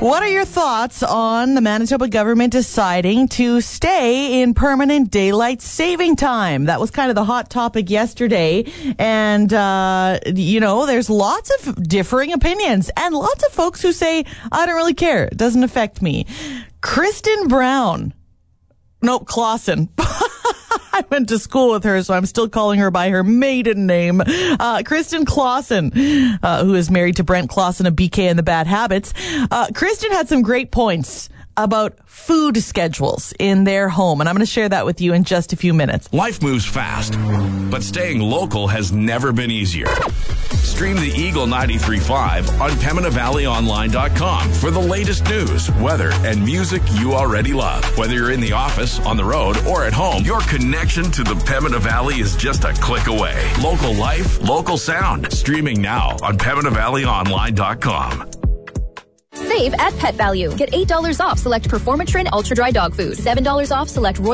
What are your thoughts on the Manitoba government deciding to stay in permanent daylight saving time? That was kind of the hot topic yesterday. And, there's lots of differing opinions and lots of folks who say, I don't really care. It doesn't affect me. Kristen Brown. Nope, Clausen. I went to school with her, so I'm still calling her by her maiden name. Kristen Clausen, who is married to Brent Clausen of BK and the Bad Habits. Kristen had some great points about food schedules in their home, and I'm going to share that with you in just a few minutes. Life moves fast, but staying local has never been easier. Stream the Eagle 93.5 on PembinaValleyOnline.com for the latest news, weather, and music you already love. Whether you're in the office, on the road, or at home, your connection to the Pembina Valley is just a click away. Local life, local sound. Streaming now on PembinaValleyOnline.com. Save at Pet Value. Get $8 off select Performatrin Ultra Dry Dog Food, $7 off select Royal